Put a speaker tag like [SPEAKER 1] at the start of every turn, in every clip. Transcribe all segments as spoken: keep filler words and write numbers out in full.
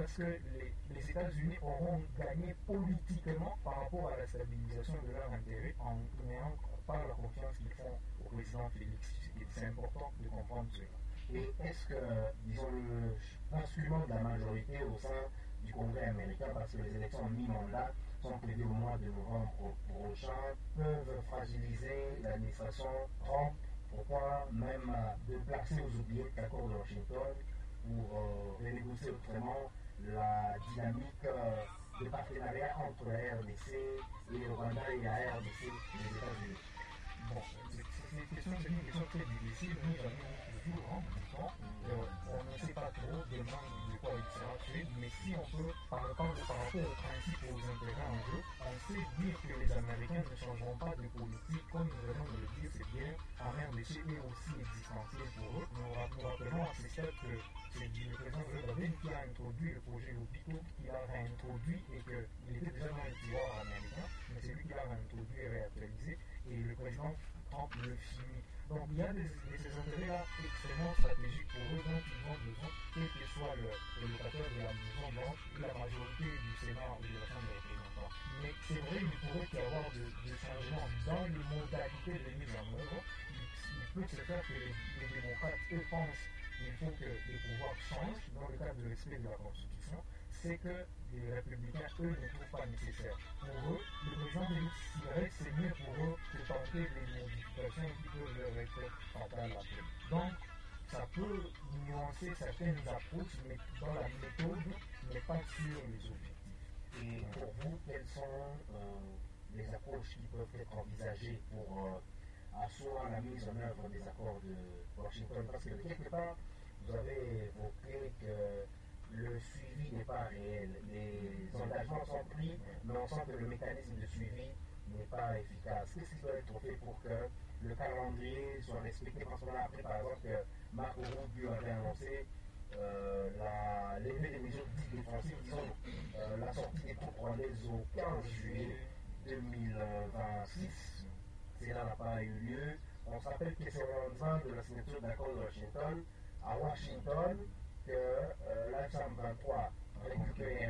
[SPEAKER 1] parce que les, les États-Unis auront gagné politiquement par rapport à la stabilisation de leur intérêt en ayant par la confiance qu'ils font au président Félix Tshisekedi. C'est important de comprendre cela.
[SPEAKER 2] Et est-ce que, disons, le basculement de la majorité au sein du Congrès américain, parce que les élections mi-mandat sont prévues au mois de novembre prochain, peuvent fragiliser l'administration Trump au point même de placer aux oubliettes l'accord de Washington pour euh, renégocier autrement la dynamique euh, de partenariat entre la R D C et le Rwanda et la R D C et les États-Unis?
[SPEAKER 1] Bon, c'est une question, c'est une question très difficile. Nous avons toujours en même temps, euh, on ne sait pas trop demain de quoi il sera fait, mais si on peut, par rapport, par rapport aux principes, aux intérêts en jeu, on sait dire que les Américains ne changeront pas de politique, comme nous venons de le dire, c'est bien en R D C est aussi existentiel pour eux. Nous rappelons à ce stade que c'est le président Joe Biden qui a introduit le projet Lobito, qui l'a réintroduit et qu'il était déjà dans le pouvoir américain, mais c'est lui qui l'a réintroduit et réactualisé, et le président Trump le finit. Donc il y a des, des, ces intérêts-là extrêmement stratégiques pour eux, dont ils ont besoin, quel que soit le, le locataire de la Maison Blanche, la majorité du Sénat et de la Chambre des représentants. Mais c'est vrai, il pourrait y avoir de, de changements dans les modalités de mise en œuvre. Il, il peut se faire que les, les démocrates, eux, pensent qu'il faut que le pouvoir change dans le cadre du respect de la Constitution. C'est que les républicains, eux, ne trouvent pas nécessaire. Pour eux, le président Félix Tshisekedi, c'est mieux pour eux de tenter des modifications qui peuvent leur être fatales après. Donc, ça peut nuancer certaines approches, mais dans la méthode, mais pas sur les objectifs.
[SPEAKER 2] Et pour vous, quelles sont euh, les approches qui peuvent être envisagées pour euh, asseoir la mise en œuvre des accords de Washington? Parce que quelque part, vous avez évoqué que le suivi n'est pas réel. Les engagements sont pris, mais on sent que le mécanisme de suivi n'est pas efficace. Qu'est-ce qui doit être fait pour que le calendrier soit respecté? Parce qu'on a appris par exemple que Marco Rubio avait annoncé euh, la levée des mesures dites défensives, disons euh, la sortie des troupes rwandaises au quinze juillet deux mille vingt-six. Cela n'a pas eu lieu. On se rappelle que c'est au lendemain de la signature de l'accord de Washington, à Washington, que euh, l'A F vingt-trois récupère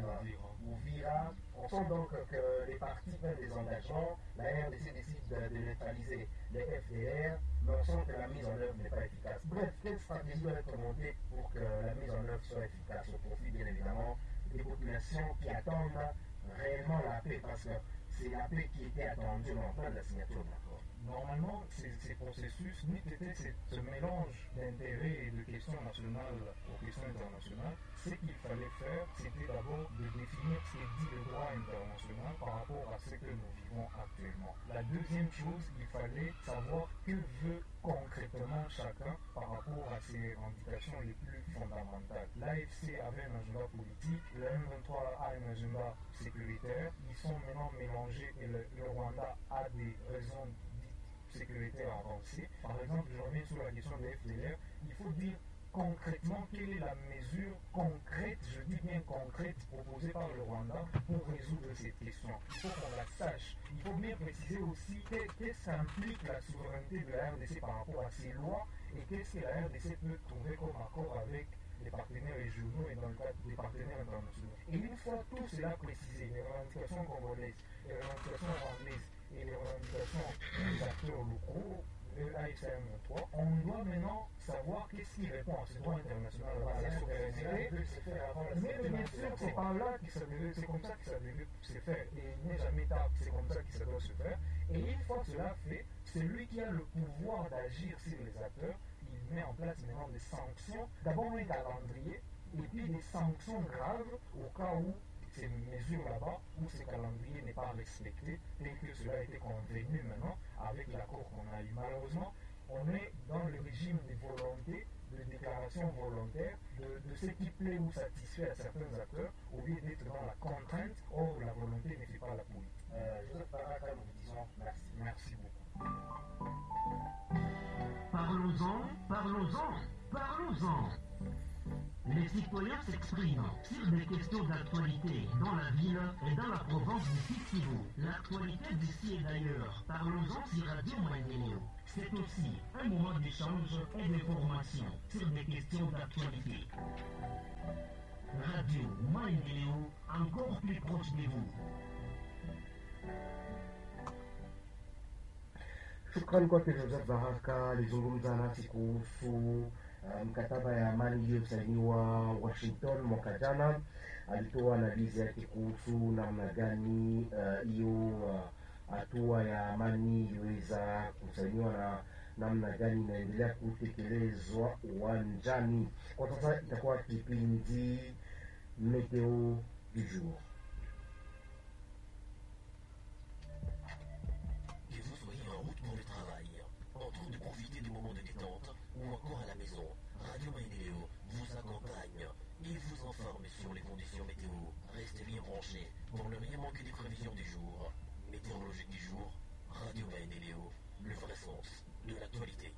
[SPEAKER 2] Uvira. On sent donc que les partis prennent des engagements, la R D C décide de, de neutraliser les F D R, mais on sent que la mise en œuvre n'est pas efficace. Bref, quelle stratégie doit être montée pour que la mise en œuvre soit efficace au profit, bien évidemment, des populations qui attendent réellement la paix, parce que c'est la paix qui était attendue au moment de la signature de l'accord.
[SPEAKER 1] Normalement, ces, ces processus, n'eût été ce mélange d'intérêts et de questions nationales aux questions internationales, ce qu'il fallait faire, c'était d'abord de définir ce que dit le droit international par rapport à ce que nous vivons actuellement. La deuxième chose, il fallait savoir que veut concrètement chacun par rapport à ses revendications les plus fondamentales. L'A F C avait un agenda politique, le M vingt-trois a un agenda sécuritaire, ils sont maintenant mélangés et le, le Rwanda a des raisons sécuritaire avancée. Par exemple, je reviens sur la question des F D R, il faut dire concrètement quelle est la mesure concrète, je dis bien concrète, proposée par le Rwanda pour résoudre cette question. Il faut qu'on la sache. Il faut bien préciser aussi qu'est-ce qu'implique la souveraineté de la R D C par rapport à ces lois et qu'est-ce que la R D C peut trouver comme accord avec les partenaires régionaux et dans le cadre des partenaires internationaux. Et une fois tout cela précisé, les revendications congolaises, les revendications rwandaises et les revendications des acteurs locaux, le A F C M vingt-trois, on doit maintenant savoir qu'est-ce qui répond à ce droit international à la souveraineté. Mais bien sûr, c'est par là que ça devait, c'est comme ça que ça devait se faire. Et il n'est jamais tard, c'est comme ça que ça doit se faire. Et une fois cela fait, celui qui a le pouvoir d'agir sur les acteurs, il met en place maintenant des sanctions. D'abord un calendrier, et puis des sanctions graves au cas où ces mesures là-bas, où ce calendrier n'est pas respecté, tel que cela a été convenu maintenant avec l'accord qu'on a eu. Malheureusement, on est dans le régime des volontés, de déclarations volontaires, de, de ce qui plaît ou satisfait à certains acteurs, au lieu d'être dans la contrainte. Or, la volonté ne fait pas la politique.
[SPEAKER 2] Euh, Joseph Baraka, nous vous disons merci.
[SPEAKER 1] Merci beaucoup.
[SPEAKER 3] Parlons-en, parlons-en, parlons-en. Les citoyens s'expriment sur des questions d'actualité dans la ville et dans la province du Sud-Kivu. L'actualité d'ici et d'ailleurs. Parlons-en sur Radio Maendeleo. C'est aussi un moment d'échange et d'information sur des questions d'actualité. Radio Maendeleo. Maendeleo, encore plus proche de vous.
[SPEAKER 4] Shukrani kwake Joseph Baraka alizungumza nasi kuhusu uh, mkataba ya amani iliyosainiwa Washington mwaka jana. Alitoa analizi yake kuhusu namna gani hiyo hatua uh, ya amani iliweza kusainiwa na namna gani inaendelea kutekelezwa uwanjani. Kwa sasa itakuwa kipindi Meteo du jour.
[SPEAKER 5] ou encore à la maison, Radio Maendeleo vous accompagne et vous informe sur les conditions météo. Restez bien branchés pour ne rien manquer des prévisions du jour. Météorologique du jour, Radio Maendeleo, le vrai sens de l'actualité.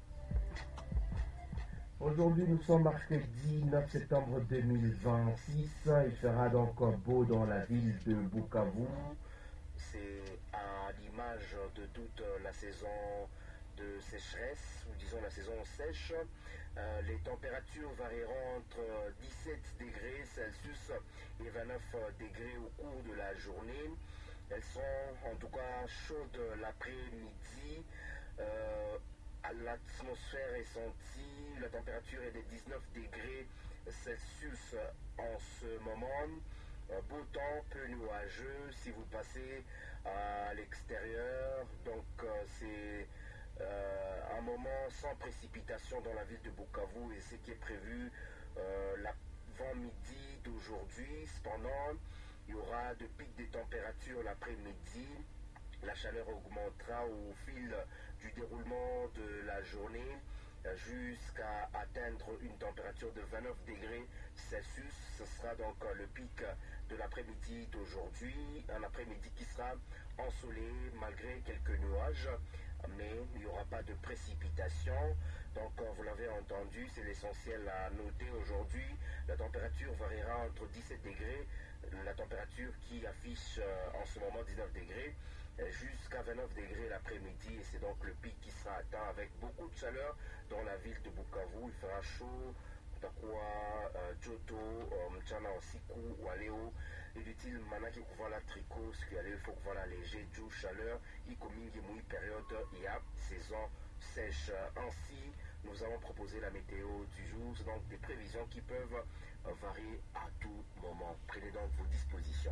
[SPEAKER 4] Aujourd'hui, nous sommes mercredi neuf septembre deux mille vingt-six. Il fera donc beau dans la ville de Bukavu. C'est à l'image de toute la saison de sécheresse, ou disons la saison sèche. Euh, les températures varieront entre dix-sept degrés Celsius et vingt-neuf degrés au cours de la journée. Elles sont en tout cas chaudes l'après-midi. Euh, L'atmosphère est sentie, la température est de dix-neuf degrés Celsius en ce moment. Euh, beau temps, peu nuageux si vous passez à l'extérieur. Donc euh, c'est Euh, un moment sans précipitation dans la ville de Bukavu et ce qui est prévu euh, l'avant-midi d'aujourd'hui. Cependant, il y aura de pics de température l'après-midi. La chaleur augmentera au fil du déroulement de la journée jusqu'à atteindre une température de vingt-neuf degrés Celsius. Ce sera donc le pic de l'après-midi d'aujourd'hui. Un après-midi qui sera ensoleillé malgré quelques nuages, mais il n'y aura pas de précipitation. Donc, vous l'avez entendu, c'est l'essentiel à noter aujourd'hui. La température variera entre dix-sept degrés, la température qui affiche en ce moment dix-neuf degrés, jusqu'à vingt-neuf degrés l'après-midi. Et c'est donc le pic qui sera atteint avec beaucoup de chaleur dans la ville de Bukavu. Il fera chaud, kutakuwa joto, mchana usiku wa leo. Inutile manaki kuvala tricot siku ya leo, il faut kuvala léger juu chaleur iko mingi mui période ya saison sèche. Ainsi, nous avons proposé la météo du jour, c'est donc des prévisions qui peuvent varier à tout moment. Prenez donc vos dispositions.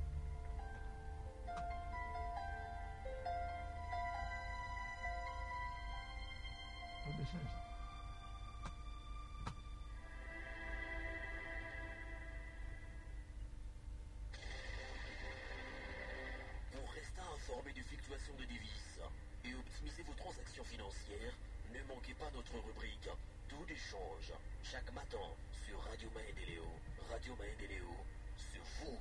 [SPEAKER 5] Informé des fluctuations de devises et optimiser vos transactions financières, ne manquez pas notre rubrique Tout d'échange chaque matin sur Radio Maendeleo. Radio Maendeleo, sur vous.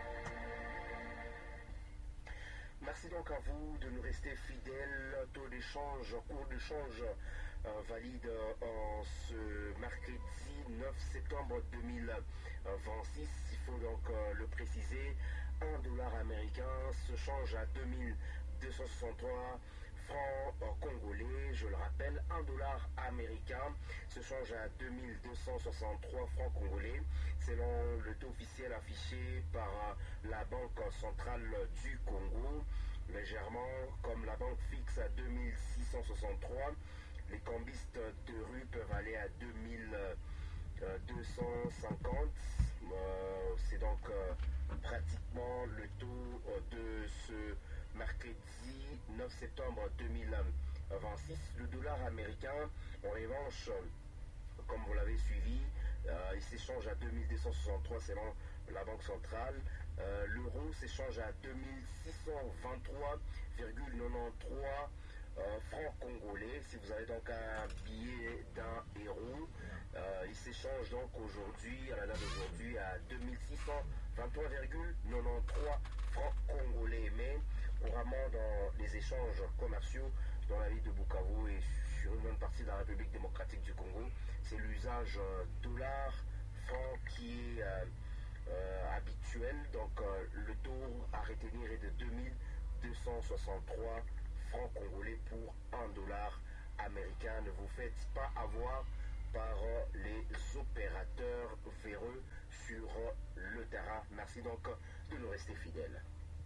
[SPEAKER 4] Merci donc à vous de nous rester fidèles. Taux d'échange, cours d'échange euh, valide en ce mercredi neuf septembre deux mille vingt-six. Il faut donc euh, le préciser. Un dollar américain se change à deux mille deux cent soixante-trois francs congolais. Je le rappelle, un dollar américain se change à deux mille deux cent soixante-trois francs congolais, selon le taux officiel affiché par la Banque centrale du Congo. Légèrement, comme la banque fixe à deux mille six cent soixante-trois, les cambistes de rue peuvent aller à deux mille deux cent cinquante. Euh, c'est donc euh, pratiquement le taux euh, de ce mercredi neuf septembre deux mille vingt-six. Le dollar américain, en revanche, euh, comme vous l'avez suivi, euh, il s'échange à deux mille deux cent soixante-trois selon la Banque centrale. Euh, L'euro s'échange à deux mille six cent vingt-trois virgule quatre-vingt-treize euh, francs congolais. Si vous avez donc un billet d'un euro, euh, il s'échange donc aujourd'hui, à la date d'aujourd'hui, à deux mille six cent vingt-trois virgule quatre-vingt-treize francs congolais. Mais couramment dans les échanges commerciaux dans la ville de Bukavu et sur une bonne partie de la République démocratique du Congo, c'est l'usage euh, dollar-franc qui est euh, euh, habituel. Donc euh, le taux à retenir est de deux mille deux cent soixante-trois francs congolais pour un dollar américain. Ne vous faites pas avoir par les opérateurs véreux sur le terrain Merci donc de nous rester fidèles.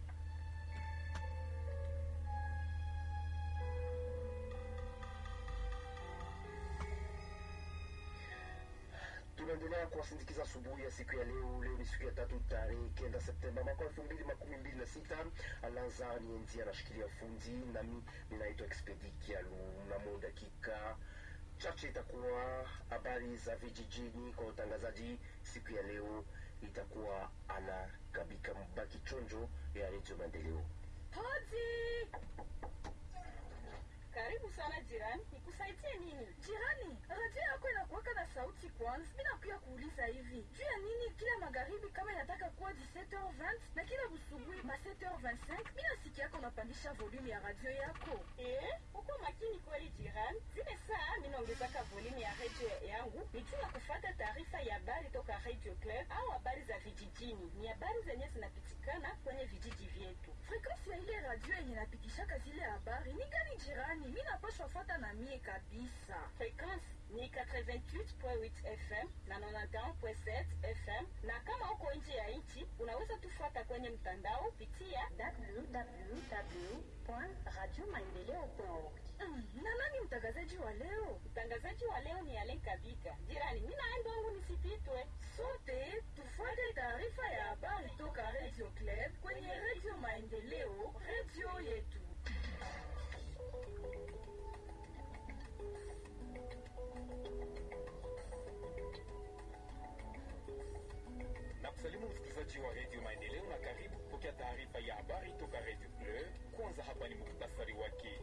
[SPEAKER 4] Tunaendelea kuwasindikiza asubuhi ya siku ya leo. Leo ni siku ya tatu tarehe kenda Septemba mwaka elfu mbili makumi mbili na sita. Alanza Nienzi anashikilia fundi, nami ninaitwa Expedi Kialu. Mnamo dakika chache itakuwa habari za vijijini kwa utangazaji. Siku ya leo itakuwa ana Kabika Mbaki Chonjo ya Radio Maendeleo.
[SPEAKER 6] Hodi! Karibu sana jirani, nikusaidie nini? Jirani, radio yako inakuwaka na sauti kwanza. Mimi nakuja kuuliza hivi, juu ya nini kila magharibi kama inataka kuwa dix-sept heures vingt na kila busubuhi ma sept heures vingt-cinq mimi nasikia yako unapandisha volume ya radio yako? Eh, uko makini kweli jirani? Zile saa mimi naongezaka volume ya radio yangu nikiwa kufuata taarifa ya habari toka Radio Club au habari za vijijini. Ni habari zenye zinapitikana kwenye vijiji vyetu. Frequency ya ile radio yenye napitishaka zile habari ni gani jirani? Mimi napaswa fuata na mie kabisa. Frequency ni quatre-vingt-huit point huit F M na ninety et un point sept F M, na kama uko nje ya nchi unaweza tufuata kwenye mtandao pitia w w w point radio maendeleo point org. Mm, na nani mtangazaji wa leo? Mtangazaji wa leo ni Alen Kabika. Jirani, mimi naenda wangu nisipitwe. Sote tufuate taarifa ya habari toka Radio Club kwenye Radio Maendeleo, radio yetu.
[SPEAKER 7] Na kusalimu msikilizaji wa Radio Maendeleo na karibu kupokea taarifa ya habari toka Radio Club. Kwanza hapa ni muhtasari wake.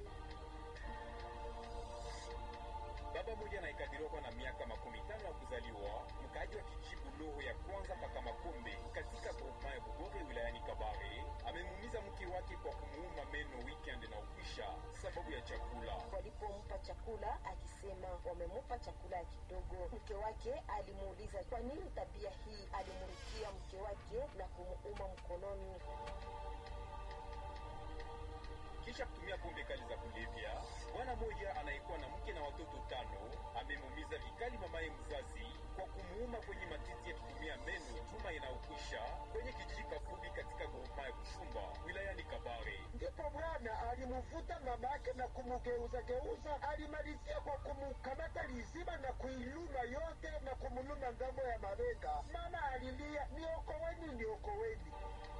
[SPEAKER 7] Baba mmoja anayekadiriwa kuwa na miaka makumi tano ya kuzaliwa, mkaaji wa kijibu Loho ya kwanza paka Makombe katika groupema ya Bugore wilayani Kabare, amemuumiza mke wake kwa kumuuma meno weekend na ukwisha sababu ya chakula.
[SPEAKER 8] Walipompa chakula akisema wamemupa chakula ya kidogo, mke wake alimuuliza kwa nini tabia hii. Alimurukia mke wake na kumuuma mkononi.
[SPEAKER 7] Kisha kutumia pombe kali za kulevya, bwana mmoja anayekuwa na mke na watoto tano amemuumiza vikali mamaye mzazi kwa kumuuma kwenye matiti ya kutumia meno juma inayokwisha kwenye kijiji Kafubi katika groupema ya Bushumba wilayani Kabare.
[SPEAKER 9] Ndipo bwana alimuvuta mamake na kumugeuza geuza, alimalizia kwa kumukamata liziba na kuiluma yote na kumuluma ngambo ya mabega. Mama alilia, niokoweni, niokoweni.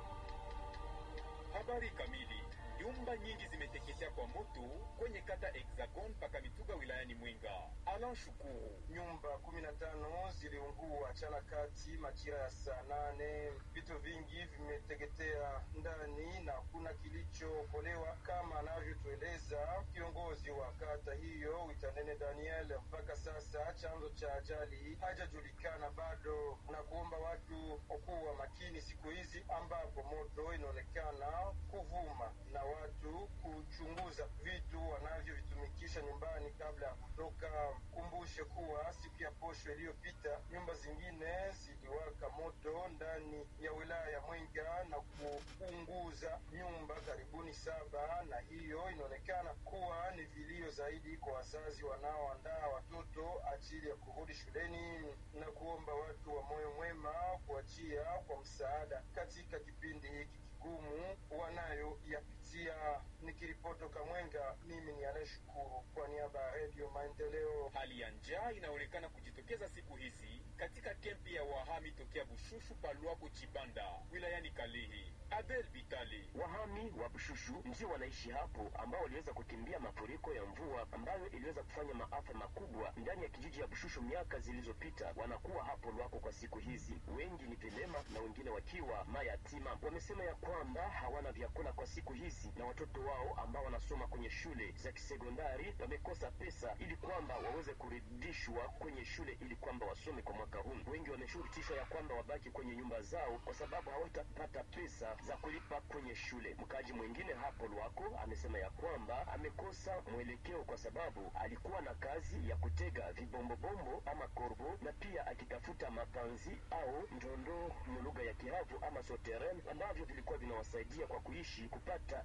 [SPEAKER 7] Habari kamili. Nyumba nyingi zimeteketea kwa moto kwenye kata Hexagon paka Mituga wilayani Mwenga. Alan Shukuru.
[SPEAKER 10] Nyumba kumi na tano ziliungua chana kati majira ya saa nane. Vitu vingi vimeteketea ndani na kuna kilichookolewa kama anavyotueleza kiongozi wa kata hiyo Witanene Daniel. Mpaka sasa chanzo cha ajali hajajulikana bado, na kuomba watu kuwa makini siku hizi ambapo moto inaonekana kuvuma, na watu kuchunguza vitu wanavyovitumikisha nyumbani kabla ya kutoka. Kumbushe kuwa siku ya posho iliyopita nyumba zingine ziliwaka moto ndani ya wilaya ya Mwenga na kuunguza nyumba karibuni saba, na hiyo inaonekana kuwa ni vilio zaidi kwa wazazi wanaoandaa watoto ajili ya kurudi shuleni, na kuomba watu wa moyo mwema kuachia kwa msaada katika kipindi hiki kigumu wanayoyapitia. Nikiripoto Kamwenga, mimi ni Alen Shukuru kwa niaba ya Radio Maendeleo.
[SPEAKER 7] Hali ya njaa inaonekana kujitokeza siku hizi katika kempi ya wahami tokea Bushushu Palwako Chibanda wilayani Kalehe. Abel Bitale.
[SPEAKER 11] Wahami wa Bushushu ndio wanaishi hapo, ambao waliweza kukimbia mafuriko ya mvua ambayo iliweza kufanya maafa makubwa ndani ya kijiji ya Bushushu miaka zilizopita. Wanakuwa hapo Lwako kwa siku hizi, wengi ni vilema na wengine wakiwa mayatima. Wamesema ya kwamba hawana vyakula kwa siku hizi, na watoto wao ambao wanasoma kwenye shule za kisekondari wamekosa pesa ili kwamba waweze kurudishwa kwenye shule ili kwamba wasome kwa mwaka huu. Wengi wameshurutishwa ya kwamba wabaki kwenye nyumba zao kwa sababu hawatapata pesa za kulipa kwenye shule. Mkaji mwingine hapo Lwako amesema ya kwamba amekosa mwelekeo kwa sababu alikuwa na kazi ya kutega vibombobombo ama korbo, na pia akitafuta mapanzi au ndondo mu lugha ya Kihavu ama soteren, ambavyo vilikuwa vinawasaidia kwa kuishi kupata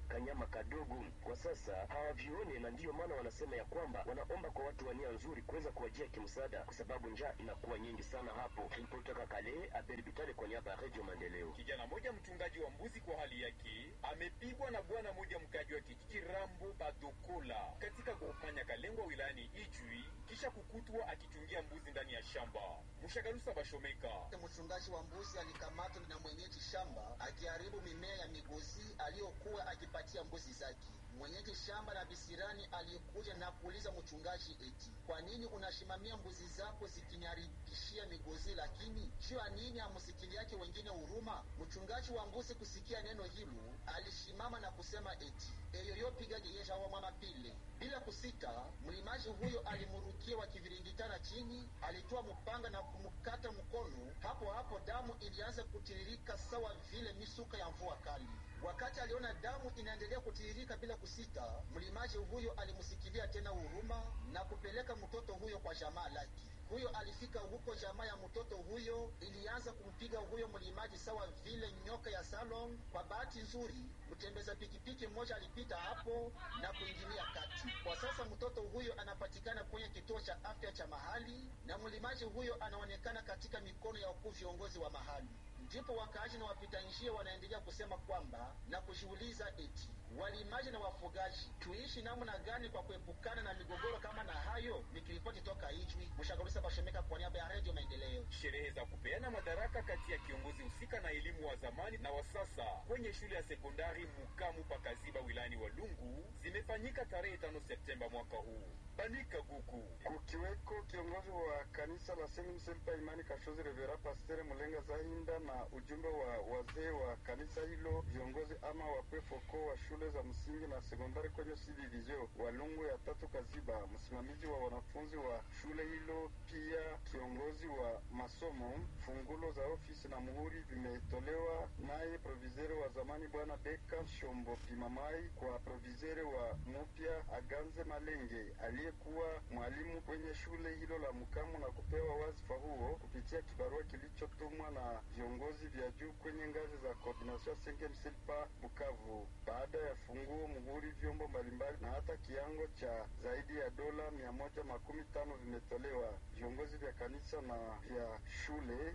[SPEAKER 11] kanyama kadogo. Kwa sasa hawavione, na ndiyo maana wanasema ya kwamba wanaomba kwa watu wa nia nzuri kuweza kuwajia kimsaada, kwa sababu njaa inakuwa nyingi sana hapo. Kutoka Kale, Abel Bitale kwa niaba ya Radio Maendeleo.
[SPEAKER 7] Kijana moja mchungaji wa mbuzi kwa hali yake amepigwa na bwana moja mkaji wa kijiji Rambo Badokola katika groupement Kalengwa wilayani Ijwi kisha kukutwa akichungia mbuzi ndani ya shamba. Mshagalusa Bashomeka,
[SPEAKER 12] mchungaji wa mbuzi alikamatwa na mwenyeji shamba akiharibu mimea ya migozi aliyokuwa akipatia mbuzi zake. Mwenyeji shamba la Bisirani alikuja na kuuliza mchungaji eti, kwa nini unashimamia mbuzi zako zikiniharibishia migozi, lakini jua nini hamusikili yake wengine huruma? Mchungaji wa mbuzi kusikia neno hilo alishimama na kusema eti, eyo yopiga gejesha wa mama pile. Bila kusita, mlimaji huyo alimurukia wakiviringitana chini, alitoa mpanga na kumkata mkono. Hapo hapo damu ilianza kutiririka sawa vile misuka ya mvua kali. Wakati aliona damu inaendelea kutiririka bila kusita, mlimaji huyo alimusikilia tena huruma na kupeleka mtoto huyo kwa jamaa lake. Huyo alifika huko, jamaa ya mtoto huyo ilianza kumpiga huyo mlimaji sawa vile nyoka ya salon. Kwa bahati nzuri, mtembeza pikipiki mmoja alipita hapo na kuingilia kati. Kwa sasa mtoto huyo anapatikana kwenye kituo cha afya cha mahali na mlimaji huyo anaonekana katika mikono ya wakuu viongozi wa mahali. Ndipo wakaaji na wapita njia wanaendelea kusema kwamba na kujiuliza eti, walimaji na wafugaji tuishi namna gani kwa kuepukana na migogoro kama na hayo? Nikiripoti toka Ijwi, Mshagalusa Bashomeka kwa niaba ya Radio Maendeleo.
[SPEAKER 7] Sherehe za kupeana madaraka kati ya kiongozi husika na elimu wa zamani na wa sasa kwenye shule ya sekondari Mukamu Pakaziba wilayani Walungu zimefanyika tarehe tano Septemba mwaka huu. Banika Guku
[SPEAKER 13] kukiweko kiongozi wa kanisa la Saint Michel Imani Kashozi Revera Pasteur Mulenga Zahinda na ujumbe wa wazee wa kanisa hilo, viongozi ama wapefoko wa shule za msingi na sekondari kwenye subdivision Walungu ya tatu Kaziba, msimamizi wa wanafunzi wa shule hilo, pia kiongozi wa masomo, fungulo za ofisi na muhuri vimetolewa naye proviseur wa zamani bwana Beka Shombo Pimamai kwa proviseur wa mupya Aganze Malenge aliyekuwa mwalimu kwenye shule hilo la Mukamu na kupewa wazifa huo kupitia kibarua kilichotumwa na viongozi vya juu kwenye ngazi za coordination cinquième Silpa Bukavu. Baada ya funguo, muhuri, vyombo mbalimbali na hata kiango cha zaidi ya dola mia moja makumi tano vimetolewa. Viongozi vya kanisa na vya shule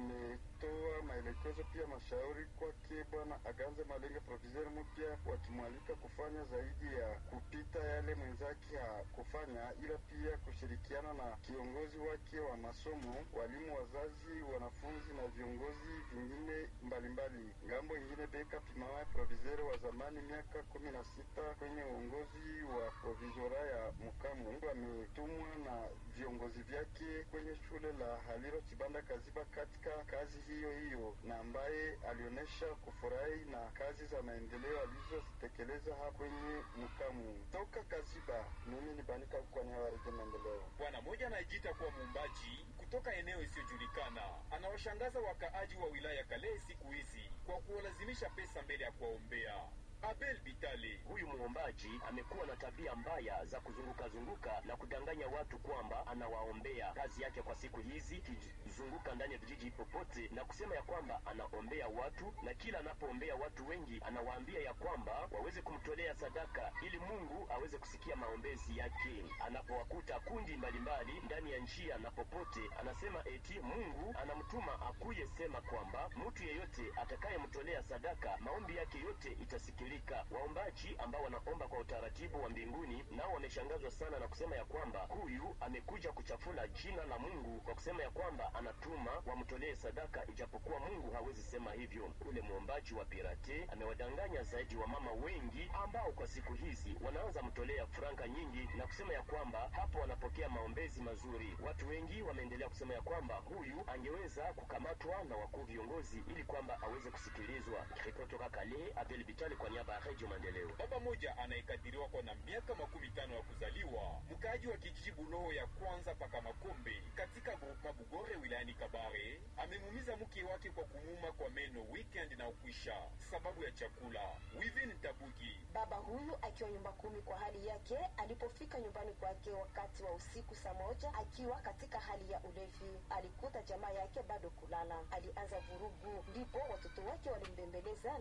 [SPEAKER 13] vimetoa maelekezo pia mashauri kwake bwana Aganze Malenge proviseur mpya, wakimwalika kufanya zaidi ya kupita yale mwenzake kufanya, ila pia kushirikiana na kiongozi wake wa masomo, walimu, wazazi, wanafunzi na viongozi vingine mbalimbali. Ngambo ingine, Beka Pimamai proviseur wa zamani miaka kumi na sita kwenye uongozi wa provisora ya Mukamu ametumwa na viongozi vyake kwenye shule la Haliro Chibanda Kaziba katika kazi hiyo hiyo, na ambaye alionyesha kufurahi na kazi za maendeleo alizozitekeleza hapa kwenye Mukamu. Toka Kaziba, mimi ni Banika kwa niaba ya Radio Maendeleo.
[SPEAKER 7] Bwana moja anajiita kuwa muumbaji kutoka eneo isiyojulikana anawashangaza wakaaji wa wilaya Kale siku hizi kwa kuwalazimisha pesa mbele ya kuwaombea. Abel Bitale,
[SPEAKER 11] huyu muombaji amekuwa na tabia mbaya za kuzunguka zunguka na kudanganya watu kwamba anawaombea. Kazi yake kwa siku hizi kizunguka ndani ya vijiji popote na kusema ya kwamba anaombea watu, na kila anapoombea watu wengi anawaambia ya kwamba waweze kumtolea sadaka ili Mungu aweze kusikia maombezi yake. Anapowakuta kundi mbalimbali ndani ya njia na popote, anasema eti Mungu anamtuma akuye sema kwamba mtu yeyote atakayemtolea sadaka maombi yake yote itasikilika. Waombaji ambao wanaomba kwa utaratibu wa mbinguni nao wameshangazwa sana na kusema ya kwamba huyu amekuja kuchafula jina la Mungu kwa kusema ya kwamba anatuma wamtolee sadaka, ijapokuwa Mungu hawezi sema hivyo. Ule muombaji wa pirate amewadanganya zaidi wa mama wengi ambao kwa siku hizi wanaanza mtolea franka nyingi na kusema ya kwamba hapo wanapokea maombezi mazuri. Watu wengi wameendelea kusema ya kwamba huyu angeweza kukamatwa na wakuu viongozi ili kwamba aweze kusikilizwa. Kutoka Kale, Abel Bitale kwa niaba ya Radio Maendeleo.
[SPEAKER 7] Baba moja anayekadiriwa kwa na miaka makumi tano ya kuzaliwa, mkaaji wa kijiji Buloho ya kwanza paka Makombe katika groupement Bugore wilayani Kabare, amemumiza mke wake kwa kumuma kwa meno weekend na ukwisha sababu ya chakula. Within Tabuki,
[SPEAKER 8] baba huyu akiwa nyumba kumi kwa hali yake alipofika nyumbani kwake wakati wa usiku saa moja akiwa katika hali ya ulevi, alikuta jamaa yake bado kulala. Alianza vurugu, ndipo watoto wake walimbembeleza